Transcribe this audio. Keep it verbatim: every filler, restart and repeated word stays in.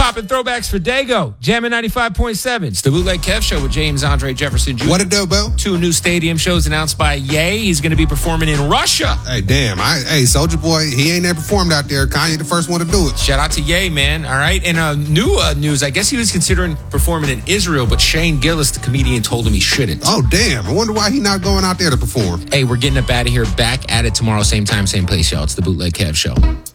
Popping throwbacks for Dago. Jamming ninety-five point seven. It's the Bootleg Kev Show with James Andre Jefferson Junior What a dope, Bo. Two new stadium shows announced by Ye. He's going to be performing in Russia. Hey, damn. I, hey, Soulja Boy, he ain't never performed out there. Kanye the first one to do it. Shout out to Ye, man. All right. And uh, new uh, news, I guess he was considering performing in Israel, but Shane Gillis, the comedian, told him he shouldn't. Oh, damn. I wonder why he not going out there to perform. Hey, we're getting up out of here. Back at it tomorrow, same time, same place, y'all. It's the Bootleg Kev Show.